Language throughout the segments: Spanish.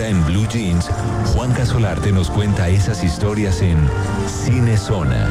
Ahora en Blue Jeans, Juan Casolarte nos cuenta esas historias en Cine Zona.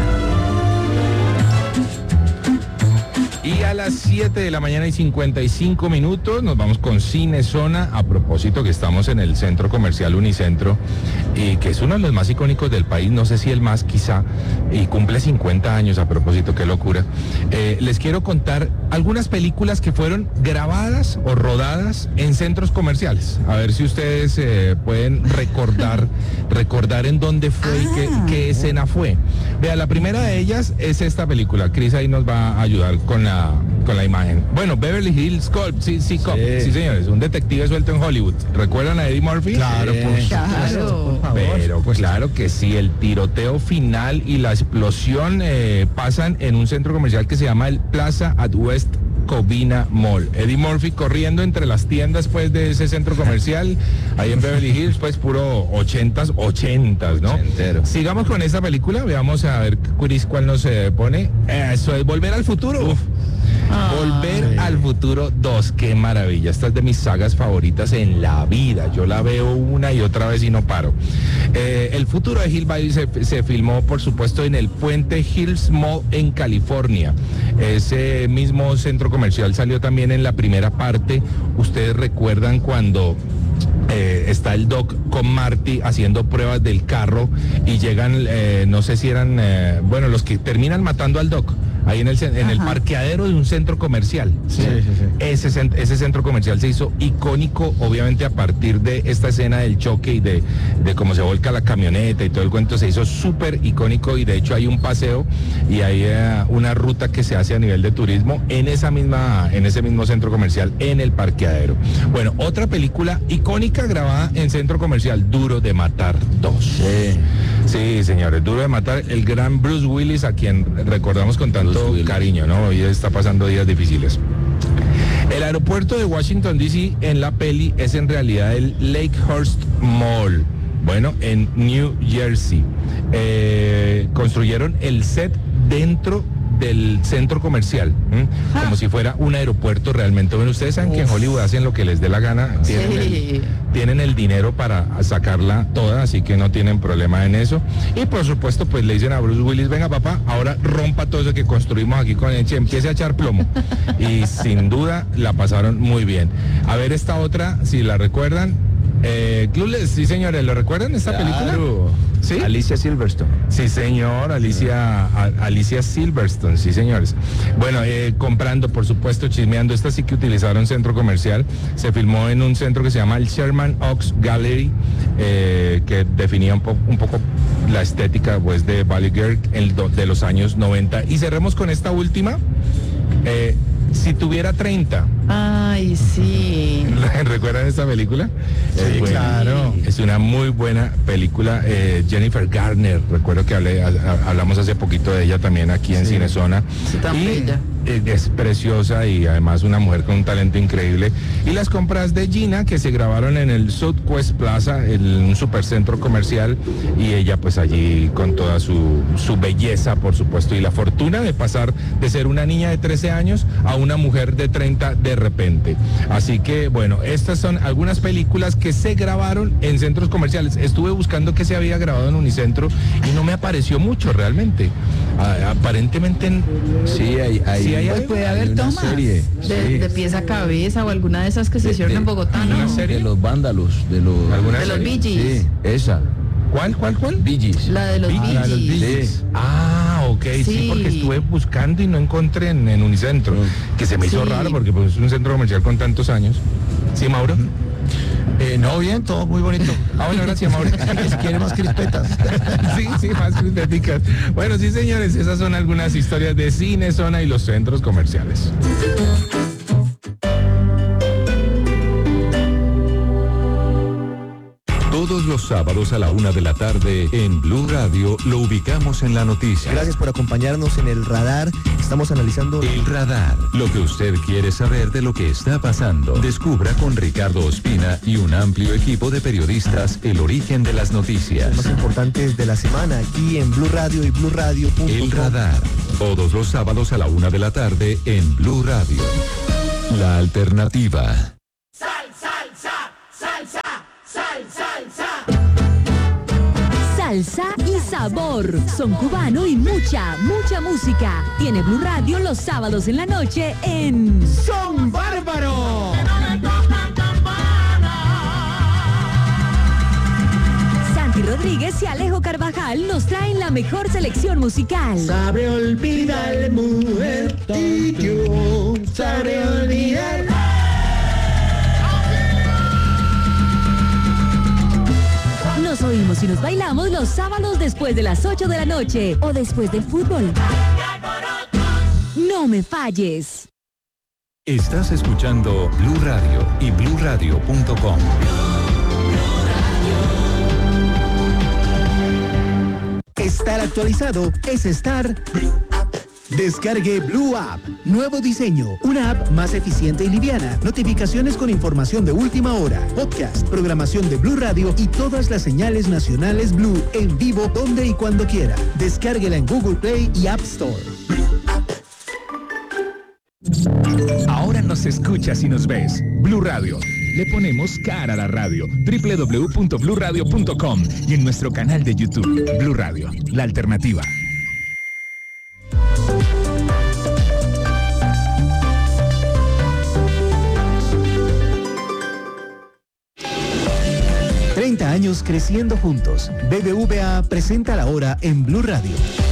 Y a las 7 de la mañana y 55 minutos nos vamos con Cine Zona, a propósito que estamos en el centro comercial Unicentro, que es uno de los más icónicos del país, no sé si el más quizá, y cumple 50 años a propósito, qué locura. Les quiero contar algunas películas que fueron grabadas o rodadas en centros comerciales, a ver si ustedes pueden recordar en dónde fue y qué escena fue. Vea, la primera de ellas es esta película. Cris ahí nos va a ayudar con la imagen. Bueno, Beverly Hills Cop, sí, señores, un detective suelto en Hollywood. ¿Recuerdan a Eddie Murphy? Claro, pues. Claro. Pero pues claro que sí, el tiroteo final y la explosión pasan en un centro comercial que se llama el Plaza at West Covina Mall. Eddie Murphy corriendo entre las tiendas pues de ese centro comercial, ahí en Beverly Hills, pues puro 80s, ¿no? Ochentero. Sigamos con esta película, veamos a ver, Chris, cuál nos pone. Eso es Volver al Futuro. Uf. Volver al Futuro 2, qué maravilla. Esta es de mis sagas favoritas en la vida. Yo la veo una y otra vez y no paro. El futuro de Hill Valley se filmó, por supuesto, en el Puente Hills Mall en California. Ese mismo centro comercial salió también en la primera parte. Ustedes recuerdan cuando está el Doc con Marty haciendo pruebas del carro y llegan, no sé si eran, los que terminan matando al Doc. Ahí en el parqueadero de un centro comercial. Sí. Ese centro comercial se hizo icónico, obviamente, a partir de esta escena del choque y de cómo se volca la camioneta y todo el cuento. Se hizo súper icónico y de hecho hay un paseo y hay una ruta que se hace a nivel de turismo en ese mismo centro comercial, en el parqueadero. Bueno, otra película icónica grabada en centro comercial, Duro de Matar 2. Sí, señores, Duro de Matar, el gran Bruce Willis, a quien recordamos con tanto cariño, ¿no? Hoy está pasando días difíciles. El aeropuerto de Washington, D.C. en la peli es en realidad el Lakehurst Mall, bueno, en New Jersey. Construyeron el set dentro del centro comercial, como si fuera un aeropuerto realmente. Bueno, ustedes saben que en Hollywood hacen lo que les dé la gana, tienen el dinero para sacarla toda, así que no tienen problema en eso. Y por supuesto, pues le dicen a Bruce Willis, venga papá, ahora rompa todo eso que construimos aquí con Eche, empiece a echar plomo. Y sin duda la pasaron muy bien. A ver esta otra, si la recuerdan. Clueless, sí señores, ¿lo recuerdan esta película? ¿Sí? Alicia Silverstone. Sí señor, Alicia Silverstone, sí señores. Bueno, comprando, por supuesto, chismeando, esta sí que utilizaron centro comercial. Se filmó en un centro que se llama el Sherman Oaks Gallery, que definía un poco la estética pues de Valley Girl de los años 90. Y cerremos con esta última. Si tuviera 30. Ay, sí. ¿Recuerdan esta película? Sí, claro. Es una muy buena película. Jennifer Garner, recuerdo que hablamos hace poquito de ella también aquí en Cinezona. Sí, tan bella. Es preciosa y además una mujer con un talento increíble. Y las compras de Gina, que se grabaron en el Southwest Plaza, un supercentro comercial, y ella pues allí con toda su belleza, por supuesto, y la fortuna de pasar de ser una niña de 13 años a una mujer de 30 de repente. Así que bueno, estas son algunas películas que se grabaron en centros comerciales. Estuve buscando que se había grabado en Unicentro y no me apareció mucho realmente. Aparentemente sí, Pues puede haber tomas de pies a cabeza o alguna de esas que se hicieron en Bogotá, ¿no? ¿Una serie? De los vándalos, de los Bee Gees. Sí, esa. ¿Cuál? Bee Gees. La de los Bee Gees. Sí. Ok, sí, porque estuve buscando y no encontré en Unicentro, que se me hizo raro porque pues, es un centro comercial con tantos años. ¿Sí, Mauro? No, bien, todo muy bonito. Bueno, gracias, Mauro. Si quiere más crispetas. Sí, más crispeticas. Bueno, sí, señores, esas son algunas historias de Cinezona y los centros comerciales. Todos los sábados a la 1 de la tarde en Blue Radio lo ubicamos en la noticia. Gracias por acompañarnos en El Radar. Estamos analizando El Radar, lo que usted quiere saber de lo que está pasando. Descubra con Ricardo Ospina y un amplio equipo de periodistas el origen de las noticias. los más importantes de la semana aquí en Blue Radio y BlueRadio.com. El Radar, todos los sábados a la 1 de la tarde en Blue Radio. La alternativa. Salsa, salsa, salsa. salsa y sabor, son cubano y mucha música. Tiene Blue Radio los sábados en la noche en ¡Son Bárbaros! Santi Rodríguez y Alejo Carvajal nos traen la mejor selección musical. Sabe olvidar, mujer, y yo sabré olvidar. Nos oímos y nos bailamos los sábados después de las 8 de la noche o después del fútbol. No me falles. Estás escuchando Blue Radio y bluradio.com. Estar actualizado es estar... Descargue Blue App. Nuevo diseño. Una app más eficiente y liviana. Notificaciones con información de última hora. Podcast, programación de Blue Radio y todas las señales nacionales Blue en vivo donde y cuando quiera. Descárguela en Google Play y App Store. Ahora nos escuchas y nos ves. Blue Radio. Le ponemos cara a la radio. www.bluradio.com y en nuestro canal de YouTube. Blue Radio, la alternativa. Años creciendo juntos. BBVA presenta la hora en Blue Radio.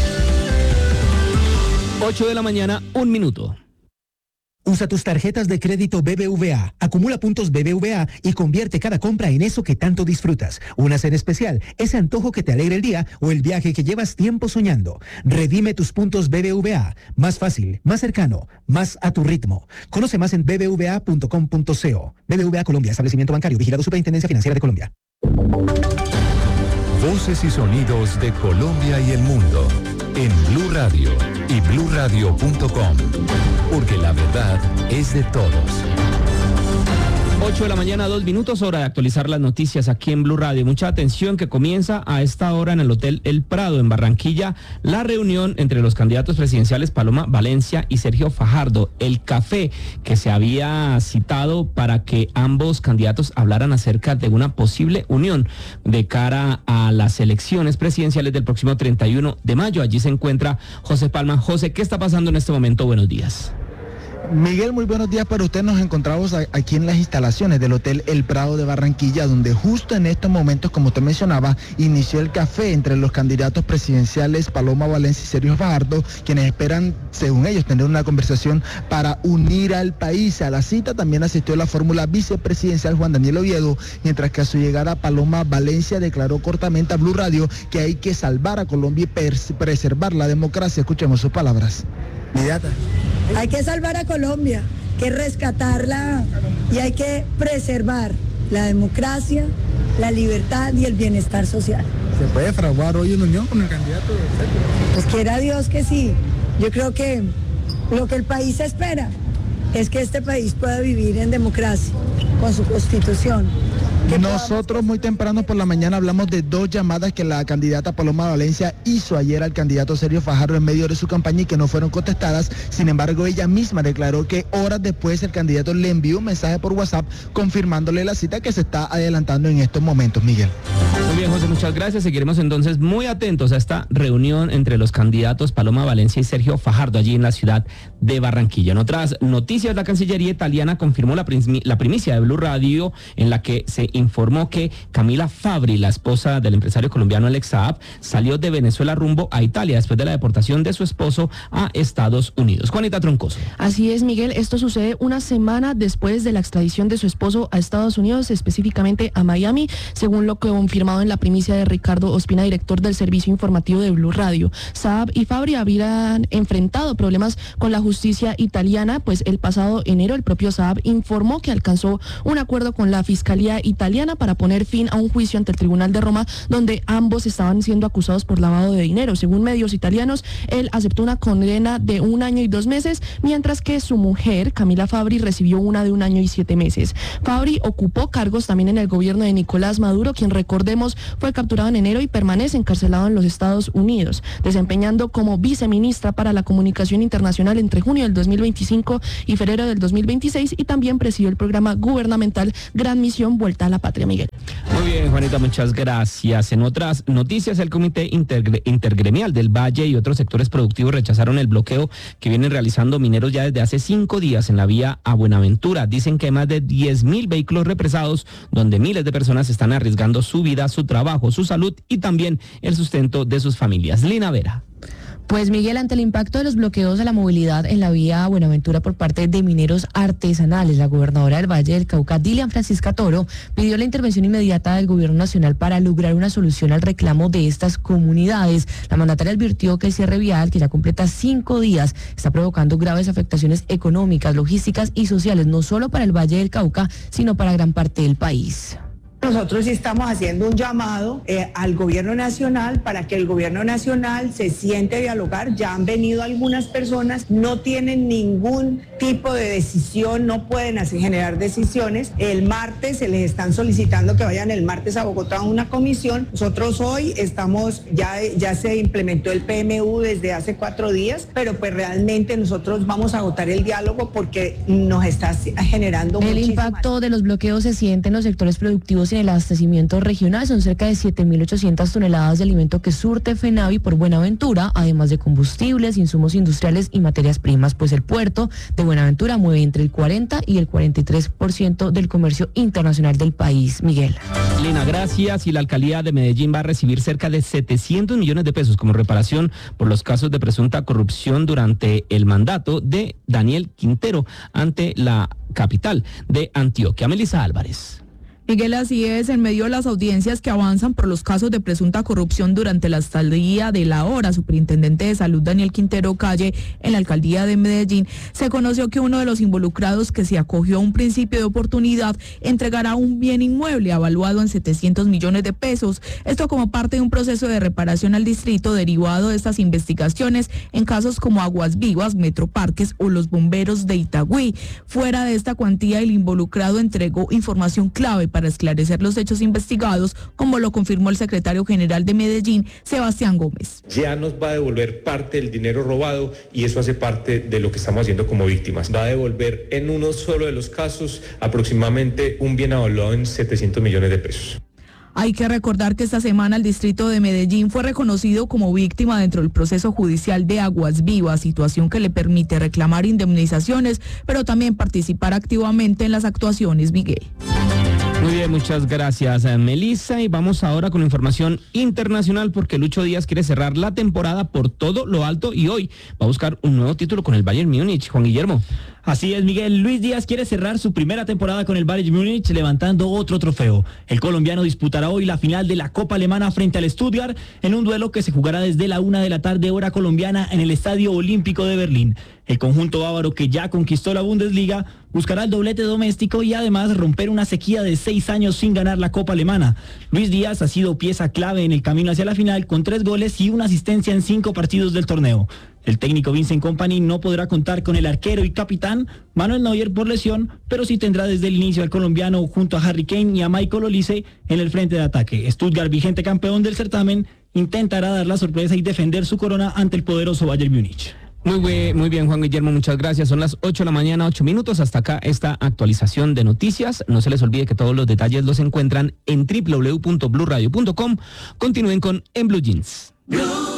8 de la mañana, 1 minuto. Usa tus tarjetas de crédito BBVA, acumula puntos BBVA y convierte cada compra en eso que tanto disfrutas. Una cena especial, ese antojo que te alegra el día o el viaje que llevas tiempo soñando. Redime tus puntos BBVA. Más fácil, más cercano, más a tu ritmo. Conoce más en bbva.com.co. BBVA Colombia, establecimiento bancario, vigilado Superintendencia Financiera de Colombia. Voces y sonidos de Colombia y el mundo en Blue Radio y bluradio.com, porque la verdad es de todos. 8 de la mañana, 2 minutos, hora de actualizar las noticias aquí en Blue Radio. Mucha atención que comienza a esta hora en el Hotel El Prado en Barranquilla la reunión entre los candidatos presidenciales Paloma Valencia y Sergio Fajardo. El café que se había citado para que ambos candidatos hablaran acerca de una posible unión de cara a las elecciones presidenciales del próximo 31 de mayo. Allí se encuentra José Palma. José, ¿qué está pasando en este momento? Buenos días. Miguel, muy buenos días para usted. Nos encontramos aquí en las instalaciones del Hotel El Prado de Barranquilla, donde justo en estos momentos, como usted mencionaba, inició el café entre los candidatos presidenciales Paloma Valencia y Sergio Fajardo, quienes esperan, según ellos, tener una conversación para unir al país. A la cita también asistió la fórmula vicepresidencial Juan Daniel Oviedo, mientras que a su llegada Paloma Valencia declaró cortamente a Blue Radio que hay que salvar a Colombia y preservar la democracia. Escuchemos sus palabras. Candidata. Hay que salvar a Colombia, hay que rescatarla y hay que preservar la democracia, la libertad y el bienestar social. ¿Se puede fraguar hoy una unión con el candidato? Pues quiera Dios que sí. Yo creo que lo que el país espera es que este país pueda vivir en democracia, con su constitución. Nosotros muy temprano por la mañana hablamos de 2 llamadas que la candidata Paloma Valencia hizo ayer al candidato Sergio Fajardo en medio de su campaña y que no fueron contestadas. Sin embargo, ella misma declaró que horas después el candidato le envió un mensaje por WhatsApp confirmándole la cita que se está adelantando en estos momentos, Miguel. Muy bien, José, muchas gracias. Seguiremos entonces muy atentos a esta reunión entre los candidatos Paloma Valencia y Sergio Fajardo allí en la ciudad de Barranquilla. En otras noticias, la Cancillería italiana confirmó la primicia de Blue Radio en la que se informó que Camila Fabri, la esposa del empresario colombiano Alex Saab, salió de Venezuela rumbo a Italia después de la deportación de su esposo a Estados Unidos. Juanita Troncoso. Así es, Miguel, esto sucede una semana después de la extradición de su esposo a Estados Unidos, específicamente a Miami, según lo que confirmado en la primicia de Ricardo Ospina, director del servicio informativo de Blue Radio. Saab y Fabri habrían enfrentado problemas con la justicia italiana, pues el pasado enero el propio Saab informó que alcanzó un acuerdo con la Fiscalía italiana para poner fin a un juicio ante el Tribunal de Roma, donde ambos estaban siendo acusados por lavado de dinero. Según medios italianos, él aceptó una condena de 1 año y 2 meses, mientras que su mujer, Camila Fabri, recibió una de 1 año y 7 meses. Fabri ocupó cargos también en el gobierno de Nicolás Maduro, quien, recordemos, fue capturado en enero y permanece encarcelado en los Estados Unidos, desempeñando como viceministra para la comunicación internacional entre junio del 2025 y febrero del 2026, y también presidió el programa gubernamental Gran Misión Vuelta a la Patria, Miguel. Muy bien, Juanita, muchas gracias. En otras noticias, el Comité Intergremial del Valle y otros sectores productivos rechazaron el bloqueo que vienen realizando mineros ya desde hace 5 días en la vía a Buenaventura. Dicen que hay más de 10.000 vehículos represados, donde miles de personas están arriesgando su vida, su trabajo, su salud y también el sustento de sus familias. Lina Vera. Pues Miguel, ante el impacto de los bloqueos a la movilidad en la vía Buenaventura por parte de mineros artesanales, la gobernadora del Valle del Cauca, Dilian Francisca Toro, pidió la intervención inmediata del gobierno nacional para lograr una solución al reclamo de estas comunidades. La mandataria advirtió que el cierre vial, que ya completa 5 días, está provocando graves afectaciones económicas, logísticas y sociales, no solo para el Valle del Cauca, sino para gran parte del país. Nosotros estamos haciendo un llamado al gobierno nacional para que el gobierno nacional se siente a dialogar. Ya han venido algunas personas, no tienen ningún tipo de decisión, no pueden generar decisiones. El martes se les están solicitando que vayan el martes a Bogotá a una comisión. Nosotros hoy estamos, ya se implementó el PMU desde hace 4 días, pero pues realmente nosotros vamos a agotar el diálogo porque nos está generando El impacto de los bloqueos se siente en los sectores productivos y en el abastecimiento regional. Son cerca de 7.800 toneladas de alimento que surte FENAVI por Buenaventura, además de combustibles, insumos industriales y materias primas, pues el puerto de Buenaventura mueve entre el 40 y el 43% del comercio internacional del país. Miguel. Lina, gracias. Y la alcaldía de Medellín va a recibir cerca de 700 millones de pesos como reparación por los casos de presunta corrupción durante el mandato de Daniel Quintero ante la capital de Antioquia. Melissa Álvarez. Miguel, así es, en medio de las audiencias que avanzan por los casos de presunta corrupción durante la estadía del ahora superintendente de salud Daniel Quintero Calle en la alcaldía de Medellín, se conoció que uno de los involucrados, que se acogió a un principio de oportunidad, entregará un bien inmueble avaluado en 700 millones de pesos. Esto como parte de un proceso de reparación al distrito derivado de estas investigaciones en casos como Aguas Vivas, Metroparques o los bomberos de Itagüí. Fuera de esta cuantía, el involucrado entregó información clave para esclarecer los hechos investigados, como lo confirmó el secretario general de Medellín, Sebastián Gómez. Ya nos va a devolver parte del dinero robado y eso hace parte de lo que estamos haciendo como víctimas. Va a devolver en uno solo de los casos aproximadamente un bien evaluado en 700 millones de pesos. Hay que recordar que esta semana el distrito de Medellín fue reconocido como víctima dentro del proceso judicial de Aguas Vivas, situación que le permite reclamar indemnizaciones, pero también participar activamente en las actuaciones. Miguel. Muy bien, muchas gracias, Melissa. Y vamos ahora con información internacional porque Lucho Díaz quiere cerrar la temporada por todo lo alto y hoy va a buscar un nuevo título con el Bayern Múnich. Juan Guillermo. Así es, Miguel. Luis Díaz quiere cerrar su primera temporada con el Bayern Múnich levantando otro trofeo. El colombiano disputará hoy la final de la Copa Alemana frente al Stuttgart en un duelo que se jugará desde la 1 de la tarde hora colombiana en el Estadio Olímpico de Berlín. El conjunto bávaro, que ya conquistó la Bundesliga, buscará el doblete doméstico y además romper una sequía de 6 años sin ganar la Copa Alemana. Luis Díaz ha sido pieza clave en el camino hacia la final con 3 goles y una asistencia en 5 partidos del torneo. El técnico Vincent Kompany no podrá contar con el arquero y capitán Manuel Neuer por lesión, pero sí tendrá desde el inicio al colombiano junto a Harry Kane y a Michael Olise en el frente de ataque. Stuttgart, vigente campeón del certamen, intentará dar la sorpresa y defender su corona ante el poderoso Bayern Múnich. Muy bien, Juan Guillermo, muchas gracias. Son las 8 de la mañana, 8 minutos. Hasta acá esta actualización de noticias. No se les olvide que todos los detalles los encuentran en www.bluradio.com. Continúen con En Blue Jeans.